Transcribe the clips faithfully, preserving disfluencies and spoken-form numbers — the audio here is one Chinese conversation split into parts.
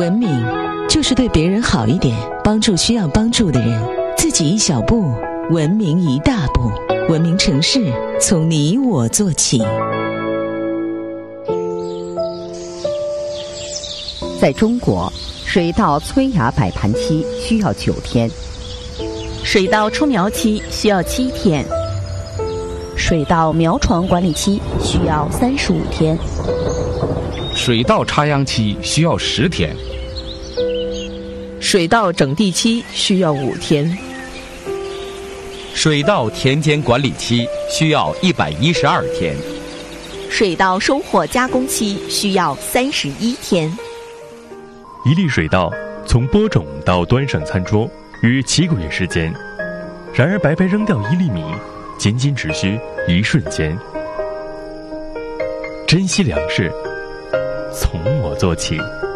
文明就是对别人好一点，帮助需要帮助的人，自己一小步，文明一大步。文明城市从你我做起。 在中国，水稻催芽摆盘期需要九天， 水稻出苗期需要七天， 水稻苗床管理期需要三十五天， 水稻插秧期需要十天， 水稻整地期需要五天， 水稻田间管理期需要一百一十二天， 水稻收获加工期需要三十一天。 一粒水稻从播种到端上餐桌约七个月时间，然而白白扔掉一粒米，仅仅只需一瞬间。珍惜粮食，从我做起。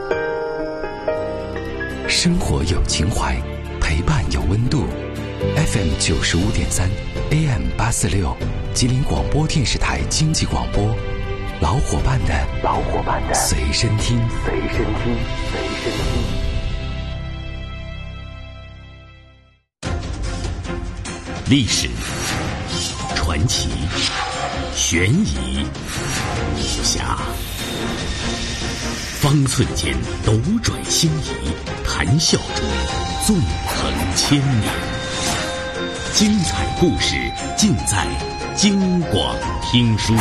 生活有情怀，陪伴有温度。F M 九十五点三 A M 八四六，吉林广播电视台经济广播，老伙伴的老伙伴的随身听，随身听，随身听。 历史、传奇、悬疑、武侠，方寸间斗转星移，谈笑中纵横千年。精彩故事尽在京广听书。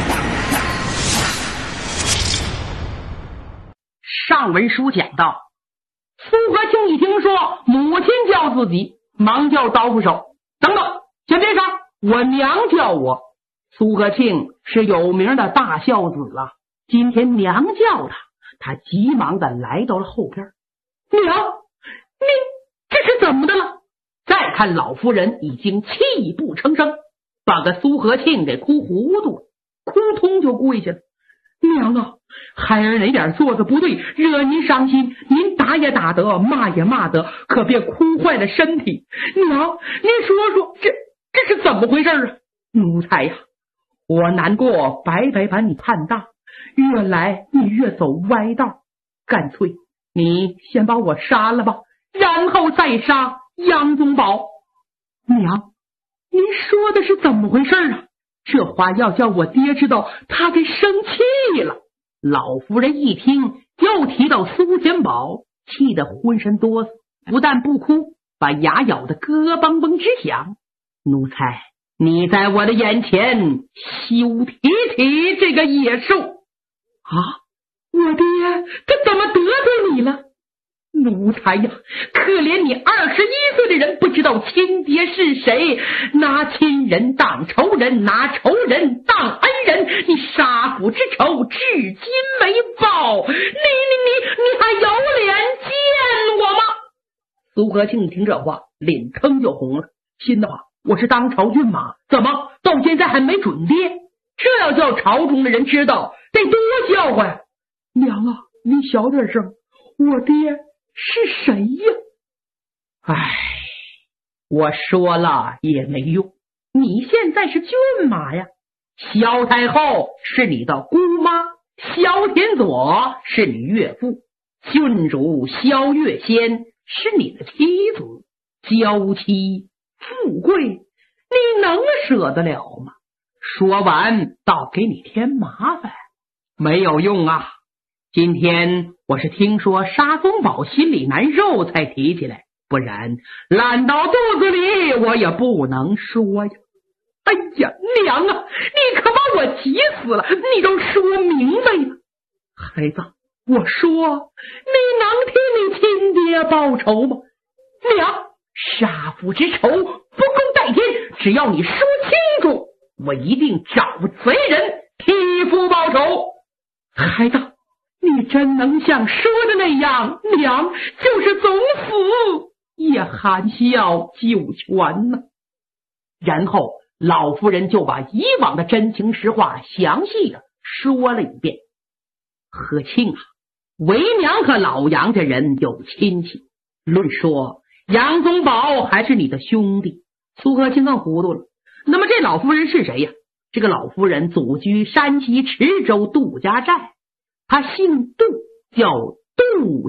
上文书讲到，苏和庆一听说母亲叫自己，忙叫刀斧手，等等，先别杀，我娘叫我。苏和庆是有名的大孝子啊，今天娘叫他，他急忙的来到了后边。娘，你这是怎么的了？再看老夫人已经泣不成声，把个苏和庆给哭糊涂了，扑通就跪下了。娘啊，孩儿哪点做的不对，惹您伤心，您打也打得，骂也骂得，可别哭坏了身体。娘，您说说，这这是怎么回事啊？奴才呀，我难过白白把你盼大，越来你越走歪道，干脆你先把我杀了吧，然后再杀杨宗保。娘，您说的是怎么回事啊？这话要叫我爹知道，他给生气了。老夫人一听又提到苏显宝，气得浑身哆嗦，不但不哭，把牙咬得咯嘣嘣直响。奴才，你在我的眼前休提起这个野兽啊！我爹他怎么得罪你了？奴才呀，可怜你二十一岁的人不知道亲爹是谁，拿亲人当仇人，拿仇人当恩人，你杀父之仇至今没报，你你你你还有脸见我吗？苏和庆一听这话，脸腾就红了，心的话，我是当朝骏马，怎么到现在还没准爹？这要叫朝中的人知道，得多笑话呀！娘啊，你小点声，我爹是谁呀？唉，我说了也没用，你现在是骏马呀。萧太后是你的姑妈，萧田左是你岳父，郡主萧月仙是你的妻子，娇妻富贵，你能舍得了吗？说完倒给你添麻烦，没有用啊。今天我是听说沙宗保心里难受才提起来，不然烂到肚子里我也不能说呀。哎呀，娘啊，你可把我急死了，你都说明白了。孩子，我说你能替你亲爹报仇吗？娘，杀父之仇不共戴天，只要你说清楚，我一定找贼人替父报仇。孩子，你真能像说的那样，娘就是总死也含笑九泉呢。然后老夫人就把以往的真情实话详细的说了一遍。和庆啊，为娘和老杨家人有亲戚，论说杨宗保还是你的兄弟。苏和庆更糊涂了，那么这老夫人是谁呀？这个老夫人祖居山西池州杜家寨，她姓杜，叫杜